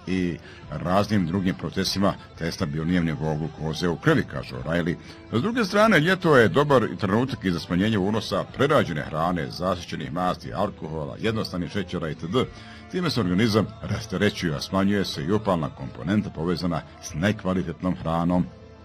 i raznim drugim procesima te stabilnijem nivou glukoze u krvi, kaže O'Reilly. S druge strane, ljeto je dobar trenutak i za smanjenje unosa prerađene hrane, zasićenih masti, alkohola, jednostavnih šećera itd. Time se organizam rasterećuje, a smanjuje se i upalna komponenta povezana s nekvalitetnom hranom.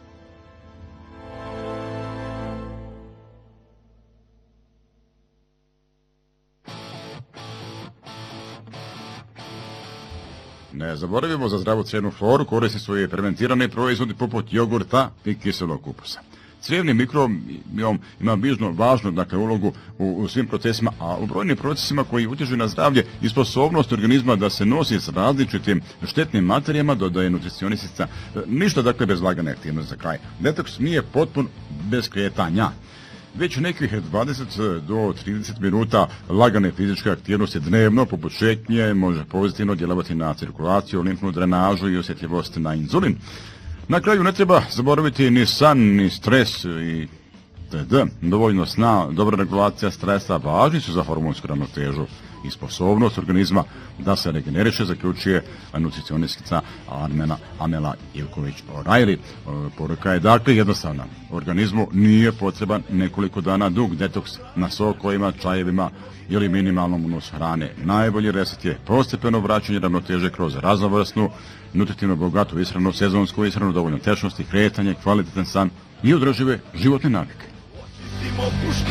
Ne zaboravimo za zdravu crijevnu floru koriste svoje fermentirane proizvode poput jogurta i kiselog kupusa. Crijevni mikrobiom ima važnu ulogu u svim procesima, a u brojnim procesima koji utječu na zdravlje i sposobnost organizma da se nosi s različitim štetnim materijama, dodaje nutricionistica. Ništa bez lagane aktivnosti za kraj. Detoks nije potpun bez kretanja. Već nekih 20 do 30 minuta lagane fizičke aktivnosti dnevno, poput šetnje, može pozitivno djelovati na cirkulaciju, limfnu drenažu i osjetljivost na inzulin. Na kraju ne treba zaboraviti ni san, ni stres i td. Dovoljno sna, dobra regulacija stresa važni su za hormonsku ravnotežu i sposobnost organizma da se regeneriše, zaključuje nutricionistica Amela Ivković-O'Reilly. Poruka je dakle jednostavna. Organizmu nije potreban nekoliko dana dug detoks na sokovima, čajevima ili minimalnom unosu hrane. Najbolji reset je postepeno vraćanje ravnoteže kroz raznovrsnu, nutritivno bogatu ishranu, sezonsku ishranu, dovoljno tečnosti, kretanje, kvalitetan san i održive životne navike.